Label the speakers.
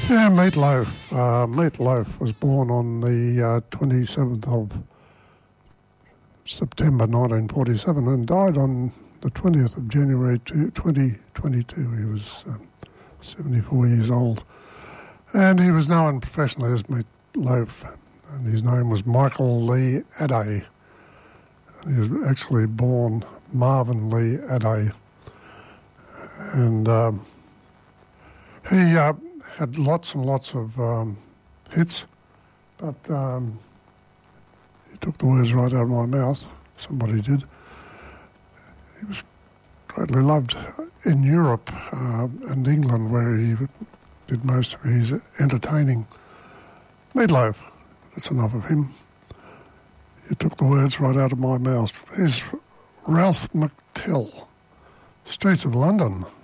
Speaker 1: Yeah, Meatloaf. Meatloaf was born on the 27th of September 1947 and died on the 20th of January 2022. He was 74 years old. And he was known professionally as Meatloaf. And his name was Michael Lee Adday. He was actually born Marvin Lee Adday. And he had lots and lots of hits, but he took the words right out of my mouth. Somebody did. He was greatly loved in Europe and England, where he did most of his entertaining. Meatloaf, that's enough of him. He took the words right out of my mouth. Here's Ralph McTell, Streets of London.